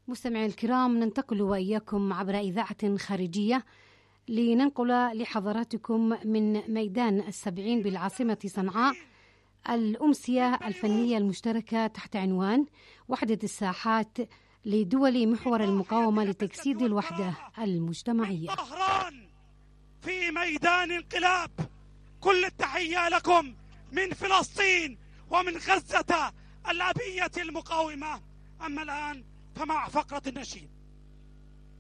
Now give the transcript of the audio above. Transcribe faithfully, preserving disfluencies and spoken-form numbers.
مستمعي الكرام، ننتقل وإياكم عبر إذاعة خارجية لننقل لحضراتكم من ميدان السبعين بالعاصمة صنعاء الأمسية الفنية المشتركة تحت عنوان وحدة الساحات لدول محور المقاومة لتجسيد الوحدة المجتمعية. طهران في ميدان انقلاب، كل التحية لكم من فلسطين ومن غزة الأبية المقاومة. أما الآن فمع فقرة النشيد.